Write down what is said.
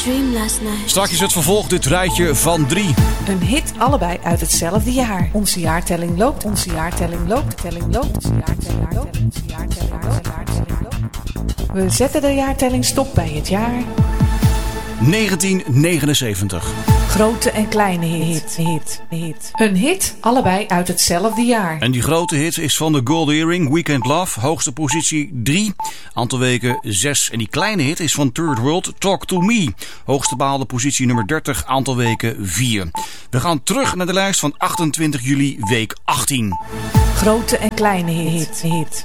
dream last night. Straks het vervolg, dit rijtje van 3. Een hit, allebei uit hetzelfde jaar. Onze jaartelling loopt, onze jaartelling loopt, telling loopt, onze jaartelling loopt, onze jaartelling loopt. We zetten de jaartelling stop bij het jaar 1979. Grote en kleine hit. Een hit, allebei uit hetzelfde jaar. En die grote hit is van de Gold Earring, Weekend Love. Hoogste positie 3, aantal weken 6. En die kleine hit is van Third World, Talk to Me. Hoogste behaalde positie nummer 30, aantal weken 4. We gaan terug naar de lijst van 28 juli, week 18. Grote en kleine hit.